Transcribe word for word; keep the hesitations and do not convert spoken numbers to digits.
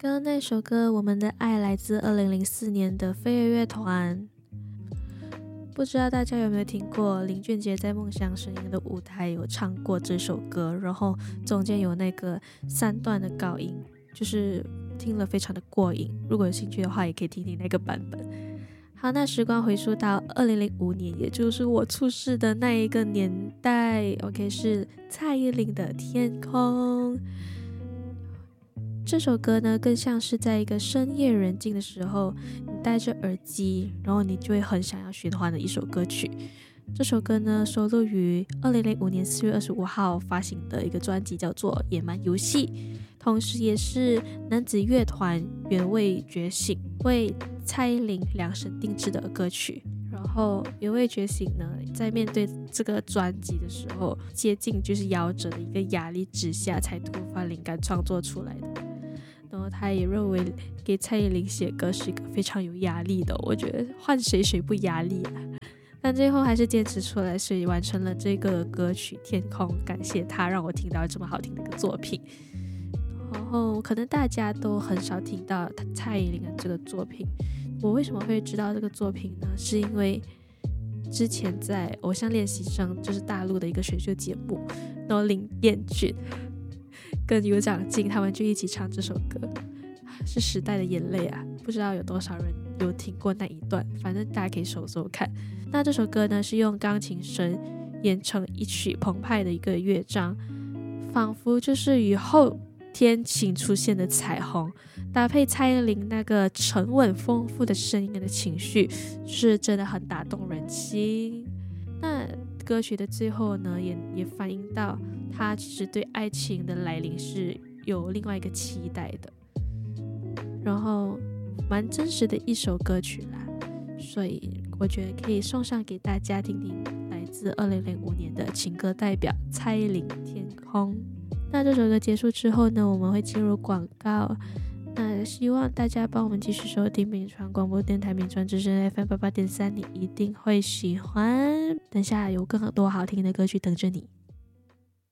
刚刚那首歌《我们的爱》来自二零零四年的飞儿乐团。不知道大家有没有听过林俊杰在梦想声音的舞台有唱过这首歌，然后中间有那个三段的高音，就是听了非常的过瘾。如果有兴趣的话也可以听听那个版本。好，那时光回溯到二零零五年，也就是我出世的那一个年代。 OK， 是蔡依林的天空。这首歌呢更像是在一个深夜人静的时候，你戴着耳机，然后你就会很想要循环的一首歌曲。这首歌呢收录于二零零五年四月二十五号发行的一个专辑，叫做《野蛮游戏》，同时也是男子乐团原味觉醒为蔡依林量身定制的歌曲。然后原味觉醒呢在面对这个专辑的时候，接近就是夭折的一个压力之下才突发灵感创作出来的。然后他也认为给蔡依林写歌是一个非常有压力的，我觉得换谁谁不压力啊，但最后还是坚持出来，所以完成了这个歌曲《天空》。感谢他让我听到这么好听的一个作品。然后可能大家都很少听到蔡依林的这个作品，我为什么会知道这个作品呢？是因为之前在偶像练习生，就是大陆的一个选秀节目，然后林彦俊跟尤长靖他们就一起唱这首歌，是时代的眼泪啊，不知道有多少人有听过那一段，反正大家可以搜搜看。那这首歌呢是用钢琴声演成一曲澎湃的一个乐章，仿佛就是雨后天晴出现的彩虹，搭配蔡依林那个沉稳丰富的声音的情绪，是真的很打动人心。那歌曲的最后呢 也, 也反映到他其实对爱情的来临是有另外一个期待的，然后蛮真实的一首歌曲啦，所以我觉得可以送上给大家听听，来自二零零五年的情歌代表蔡依林《天空》。那这首歌结束之后呢，我们会进入广告。那希望大家帮我们继续收听铭传广播电台铭传之声 F M 八八点三，你一定会喜欢。等下有更多好听的歌曲等着你。